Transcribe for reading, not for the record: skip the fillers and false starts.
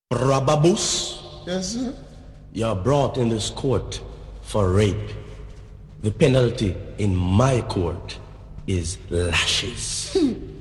Brababus, Yes, sir. you're brought in this court for rape. The penalty in my court is lashes.